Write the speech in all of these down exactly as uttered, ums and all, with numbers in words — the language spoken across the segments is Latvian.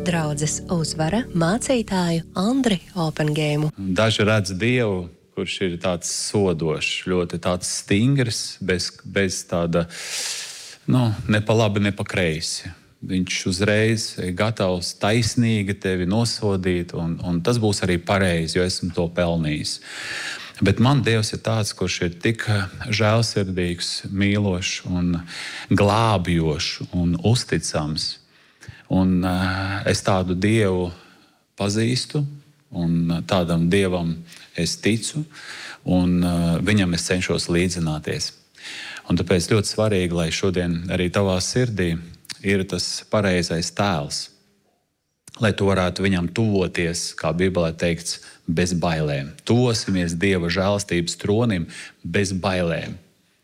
draudzes Uzvara mācītāju Andri Opengēmu. Daži redz Dievu, kurš ir tāds sodošs, ļoti tāds stingrs, bez, bez tāda, nu, ne pa labi, ne pa kreisi. Viņš uzreiz ir gatavs taisnīgi tevi nosodīt, un, un tas būs arī pareizi, jo esmu to pelnījis. Bet man Dievs ir tāds, kurš ir tik žēlsirdīgs, mīlošs un glābjošs un uzticams. Un uh, es tādu Dievu pazīstu, un tādam Dievam es ticu, un uh, viņam es cenšos līdzināties. Un tāpēc ļoti svarīgi, lai šodien arī tavā sirdī ir tas pareizais tēls, lai tu varētu viņam tuvoties, kā Bībelē teikts, bez bailēm. Tuvosimies Dieva žēlastības tronim bez bailēm.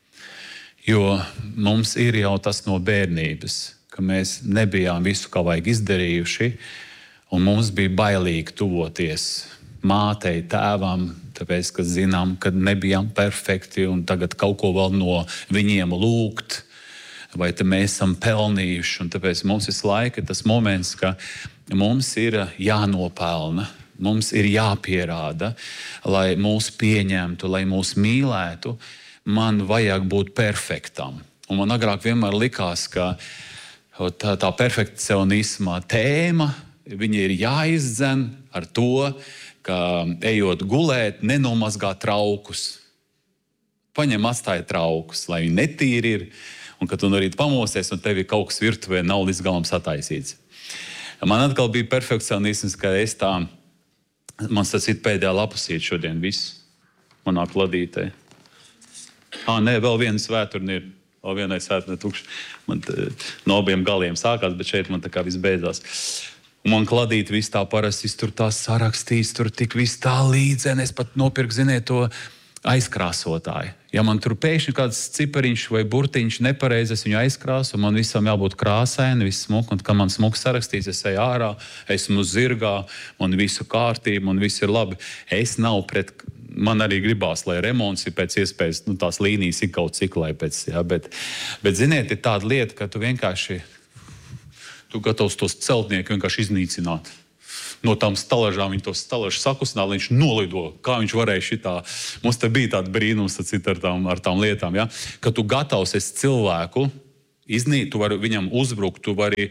Jo mums ir jau tas no bērnības, ka mēs nebijām visu, kā vajag izdarījuši, un mums bija bailīgi tuvoties mātei, tēvam, tāpēc, ka zinām, ka nebijām perfekti, un tagad kaut ko vēl no viņiem lūgt, vai te mēs esam pelnījuši, un tāpēc mums visu laiku ir tas moments, ka mums ir jānopelna, mums ir jāpierāda, lai mūs pieņemtu, lai mūs mīlētu, man vajag būt perfektam. Un man agrāk vienmēr likās, ka tā, tā perfekcionisma tēma, viņa ir jāizdzen ar to, ka ejot gulēt, nenomazgā traukus. Paņem atstāja traukus, lai viņi netīri ir, un kad tu no rīta pamosies, un tev ir kaut kas virtuvē nav līdz galam sataisīts. Man atkal bija perfekcionisms, ka es tā, man tas ir pēdējā lapusīt šodien viss, manā kladītē. Ā, nē, vēl viena svēturni ir, vēl vienai svēturni tukši. Man tā, no abiem galiem sākās, bet šeit man tā kā viss beidzās. Un man kladīt viss tā parasti, tur tā sarakstīs, tur tik viss tā līdzeni, es pat nopirku, ziniet, to aizkrāsotāju. Ja man tur pēkšņi kāds cipariņš vai burtiņš nepareizi, es viņu aizkrāsu, man visam jābūt krāsaini, viss smuk, un kad man smuks sarakstīs, es eju ārā, esmu zirgā, man visu kārtību, man viss ir labi. Es nav pret, man arī gribās, lai remonts ir pēc iespējas, nu tās līnijas ir kaut cik, lai pēc, jā, bet, bet ziniet, ir tāda lieta, ka tu vienkārši, tu gatavs tos celtnieku vienkārši iznīcināt. No tām stalažām viņi tos stalažus sakustināt, lai viņš nolido. Kā viņš varēja šitā? Mums te bija tāda brīnums ar tām, ar tām lietām, ja? Ka tu gatavs esi cilvēku iznīt, tu vari viņam uzbrukt, tu vari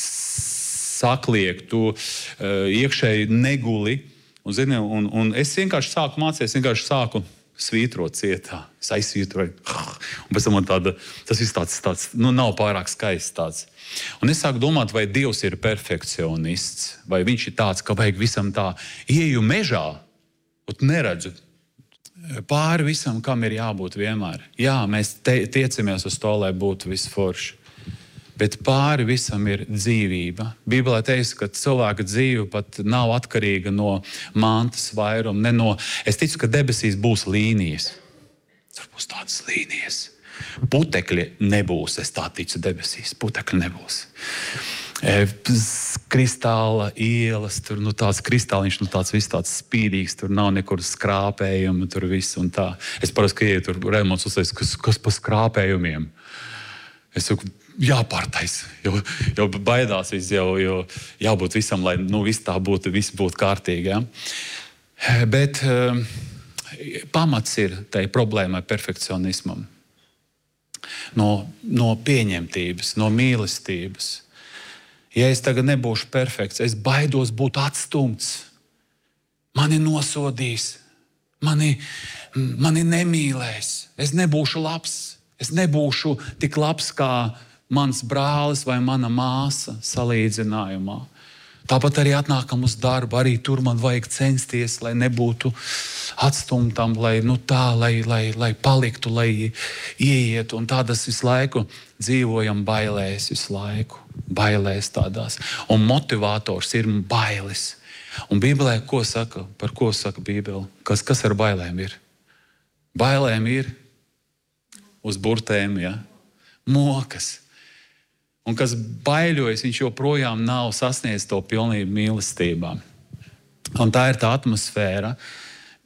sakliekt, tu uh, iekšēji neguli. Un, zini, un, un es vienkārši sāku mācīties, vienkārši sāku svītrot cietā. Es aizsvītroju. Un pēc tam man tāda, tas viss tāds, tāds, nu nav pārāk skaists tāds. Un es sāku domāt, vai Dievs ir perfekcionists, vai viņš ir tāds, ka vajag visam tā ieju mežā, un neredzu pāri visam, kam ir jābūt vienmēr. Jā, mēs te, tiecamies uz to, lai būtu viss forši. Bet pāri visam ir dzīvība. Bībelē teiks, ka cilvēka dzīve pat nav atkarīga no mantas vairuma, ne no... Es ticu, ka debesīs būs līnijas. Tur būs tādas līnijas. Putekļi nebūs, es tā ticu debesīs. Putekļi nebūs. E, kristāla ielas, tur nu tāds kristāliņš, nu tāds viss tāds spīdīgs, tur nav nekur skrāpējumi, tur viss un tā. Es parasti, ka ieju tur remonts uztais, kas, kas pa skrāpējumiem. Es saku, jāpārtais, jo, jo baidās viss, jau, jo jābūt visam, lai nu, viss tā būtu, viss būtu kārtīgi. Ja? Bet uh, pamats ir tai problēmai perfekcionismam. No, no pieņemtības, no mīlestības. Ja es tagad nebūšu perfekts, es baidos būt atstumts. Mani nosodīs, mani, mani nemīlēs, es nebūšu labs, es nebūšu tik labs kā mans brālis vai mana māsa salīdzinājumā. Tāpat arī atnākam uz darbu, arī tur man vajag censties, lai nebūtu atstumtam, lai, nu tā, lai, lai, lai paliktu, lai ieietu. Un tādas visu laiku dzīvojam bailēs visu laiku, bailēs tādās. Un motivators ir bailes. Un Bībelē, ko saka, par ko saka Bībele? Kas, kas ar bailēm ir? Bailēm ir uz burtēm, ja? Mokas. Un kas baiļojas, viņš joprojām nav sasniedzis to pilnību mīlestībā. Un tā ir tā atmosfēra,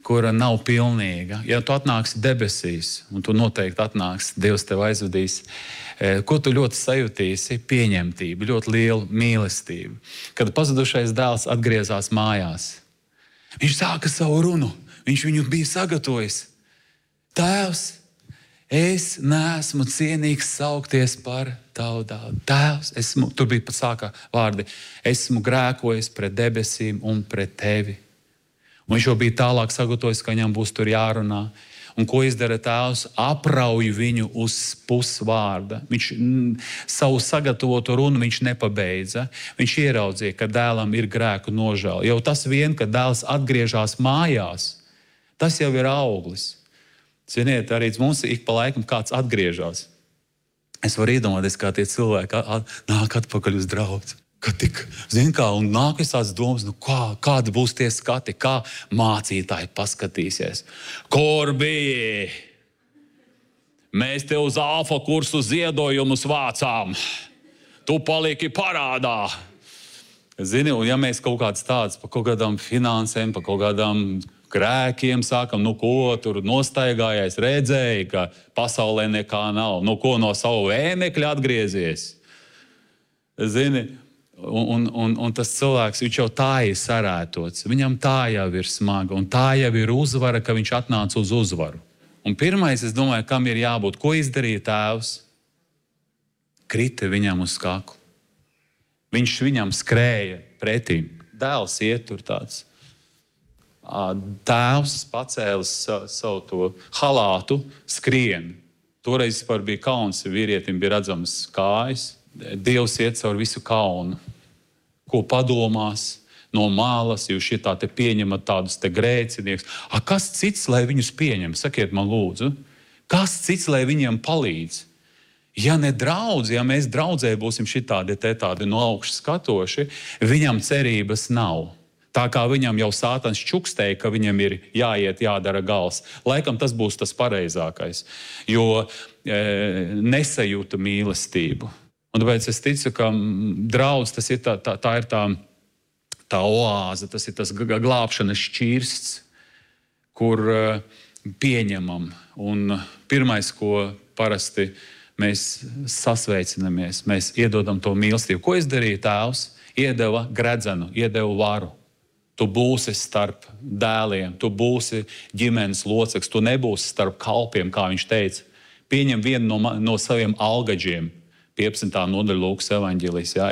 kura nav pilnīga. Ja tu atnāksi debesīs, un tu noteikti atnāksi, Dievs tev aizvedīs, ko tu ļoti sajutīsi? Pieņemtību, ļoti lielu mīlestību. Kad pazudušais dēls atgriezās mājās, viņš sāka savu runu, viņš viņu bija sagatavojis. Tēvs, es neesmu cienīgs saukties par tavu dēlu. Tēvs, esmu, tur bija pat sākā vārdi, esmu grēkojis pret debesīm un pret tevi. Un viņš jau bija tālāk sagatavojis, ka viņam būs tur jārunā. Un ko izdara tēvs? Aprauj viņu uz pusvārda. Viņš m, savu sagatavotu runu viņš nepabeidza. Viņš ieraudzīja, ka dēlam ir grēku nožēla. Jau tas vien, ka dēls atgriežas mājās, tas jau ir auglis. Ziniet, arī mums ik pa laikam kāds atgriežas. Es varu iedomāties, kā tie cilvēki nāk atpakaļ uz draugu. Kad tik, zin kā, un nāk es tās domas, nu kā, kādi būs tie skati, kā mācītāji paskatīsies. Kur bija? Mēs te uz alfa kursu ziedojumus vācām. Tu paliki parādā. Zini, un ja mēs kaut kāds tāds par kaut kādām finansēm, par kaut kādām grēkiem sākam, nu ko tur nostaigājies, redzēja, ka pasaulē nekā nav. Nu ko no savu ēmekļa atgriezies? Zini, Un, un, un tas cilvēks, viņš jau tā ir sarētots, viņam tā jau ir smaga, un tā jau ir uzvara, ka viņš atnāca uz uzvaru. Un pirmais, es domāju, kam ir jābūt, ko izdarīja tēvs? Krita viņam uz kaklu. Viņš viņam skrēja pretī. Dēls iet tur tāds. Tēvs pacēlis savu to halātu, skrien. Toreiz par bija kauns, vīrietim bija redzamas kājas. Dievs iet caur visu kaunu. Ko padomās no malas, jūs šitā te pieņemat tādus te grēcinieks. A, kas cits, lai viņus pieņem? Sakiet man lūdzu. Kas cits, lai viņiem palīdz? Ja ne draudz, ja mēs draudzē būsim šitādi te tādi no augšas skatoši, viņam cerības nav. Tā kā viņam jau sātans čukstēja, ka viņam ir jāiet, jādara gals. Laikam tas būs tas pareizākais, jo e, nesajūta mīlestību. Un tāpēc es ticu, ka draudz, tas ir tā, tā, tā ir tā, tā oāze, tas ir tas glābšanas šķirsts, kur uh, pieņemam. Un pirmais, ko parasti mēs sasveicinamies, mēs iedodam to mīlestību. Ko izdarīja tēvs? Iedeva gredzenu, iedeva varu. Tu būsi starp dēliem, tu būsi ģimenes loceklis, tu nebūsi starp kalpiem, kā viņš teica. Pieņem vienu no, no saviem algaģiem. piecpadsmitā nodaļa Lūkas evaņģēlijs.